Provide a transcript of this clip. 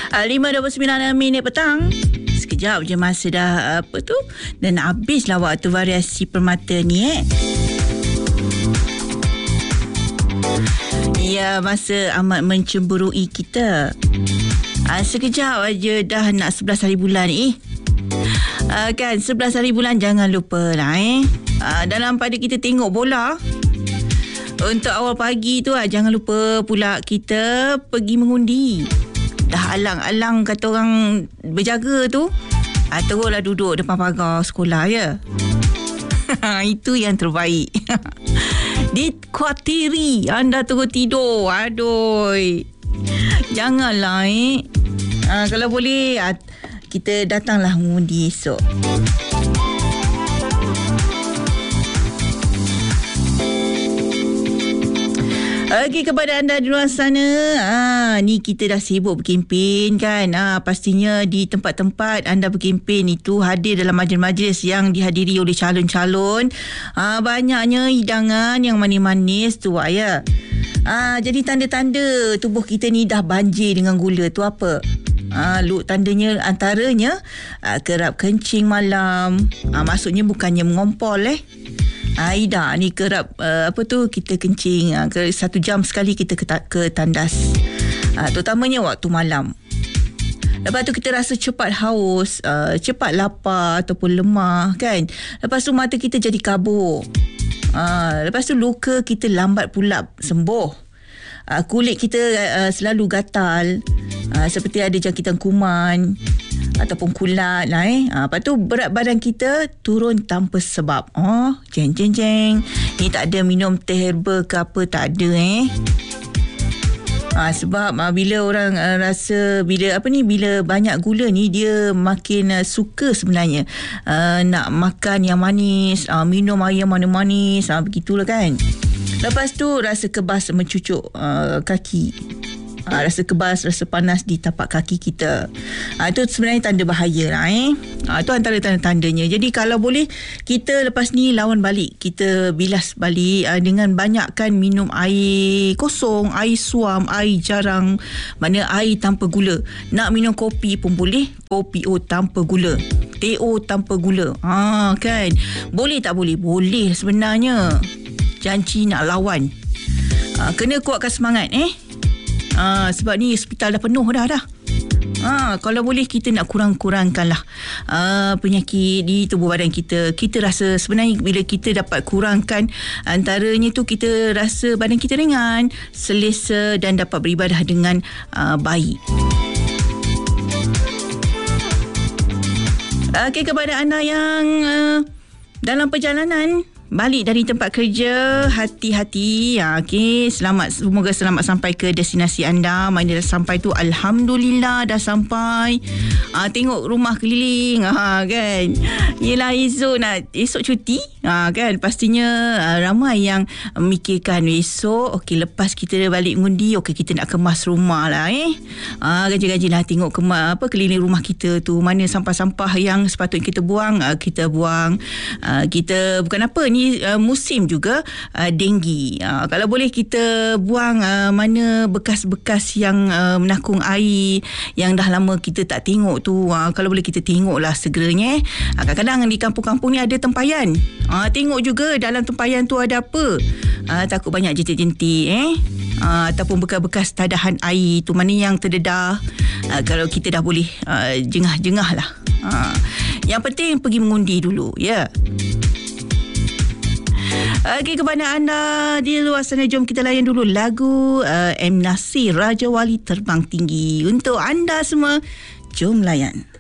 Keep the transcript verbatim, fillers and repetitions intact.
Uh, lima dua puluh sembilan minit petang. Sekejap je masa dah apa tu, dan habislah waktu variasi permata ni eh. Ya, masa amat mencemburui kita. Uh, sekejap aja dah nak sebelas hari bulan eh. Uh, kan sebelas hari bulan, jangan lupa lah eh. Uh, dalam pada kita tengok bola untuk awal pagi tu, uh, jangan lupa pula kita pergi mengundi. Dah alang-alang kata orang berjaga tu, uh, teruslah duduk depan pagar sekolah ya. Itu yang terbaik. Dikuatiri anda terus tidur. Aduh, janganlah eh. Uh, kalau boleh uh, kita datanglah mengundi esok. Okey, kepada anda di luar sana, ah, ni kita dah sibuk berkempen kan. Ah, pastinya di tempat-tempat anda berkempen itu hadir dalam majlis-majlis yang dihadiri oleh calon-calon. Ah, banyaknya hidangan yang manis-manis tu ya. Ah, jadi tanda-tanda tubuh kita ni dah banjir dengan gula tu apa? Ah, lu tandanya antaranya ah, kerap kencing malam. Ah, maksudnya bukannya mengompol eh. Aida ni kerap uh, apa tu kita kencing uh, ke satu jam sekali kita ke, ta- ke tandas, uh, terutamanya waktu malam. Lepas tu kita rasa cepat haus, uh, cepat lapar ataupun lemah kan. Lepas tu mata kita jadi kabur, uh, lepas tu luka kita lambat pula sembuh. Uh, kulit kita uh, selalu gatal, uh, seperti ada jangkitan kuman ataupun kulat lah eh. Ha, lepas tu berat badan kita turun tanpa sebab. Oh, jeng jeng jeng. Ni tak ada minum teh herba ke apa, tak ada eh. Ha, sebab ha, bila orang uh, rasa bila apa ni bila banyak gula ni, dia makin uh, suka sebenarnya uh, nak makan yang manis, uh, minum air yang manis-manis, uh, begitulah kan. Lepas tu rasa kebas mencucuk uh, kaki. Ha, rasa kebas, rasa panas di tapak kaki kita. Ha, itu sebenarnya tanda bahaya lah eh. Ha, itu antara tanda-tandanya. Jadi kalau boleh kita lepas ni lawan balik, kita bilas balik uh, dengan banyakkan minum air kosong, air suam, air jarang, mana air tanpa gula. Nak minum kopi pun boleh, kopi O tanpa gula, teh O tanpa gula. Ha, kan boleh tak boleh? Boleh sebenarnya. Janji nak lawan. Ha, kena kuatkan semangat eh. Ha, sebab ni hospital dah penuh dah dah. Ha, kalau boleh kita nak kurang-kurangkanlah uh, penyakit di tubuh badan kita. Kita rasa sebenarnya bila kita dapat kurangkan, antaranya tu kita rasa badan kita ringan, selesa dan dapat beribadah dengan uh, baik. Okey, kepada anda yang uh, dalam perjalanan balik dari tempat kerja, hati-hati. Ha, okey, selamat, semoga selamat sampai ke destinasi anda. Mana dah sampai tu, alhamdulillah dah sampai. Ha, tengok rumah keliling, ha, kan. Yelah, esok nak esok cuti, ha, kan. Pastinya ha, ramai yang memikirkan esok. Okey, lepas kita balik ngundi, okey kita nak kemas rumah lah eh. Ha, gaji-gajilah tengok kemas apa keliling rumah kita tu, mana sampah-sampah yang sepatutnya kita buang, ha, kita buang. Ha, kita bukan apa ni, Uh, musim juga uh, denggi. Uh, kalau boleh kita buang uh, mana bekas-bekas yang uh, menakung air yang dah lama kita tak tengok tu. Uh, kalau boleh kita tengoklah segeranya. Uh, kadang-kadang di kampung-kampung ni ada tempayan. Uh, tengok juga dalam tempayan tu ada apa. Uh, takut banyak jentik-jentik eh. Uh, ataupun bekas-bekas tadahan air tu, mana yang terdedah. Uh, kalau kita dah boleh uh, jengah-jengah lah. Uh, yang penting pergi mengundi dulu ya. Yeah. Okey, kepada anda di luar sana, jom kita layan dulu lagu uh, M. Nasir, Raja Wali Terbang Tinggi. Untuk anda semua, jom layan.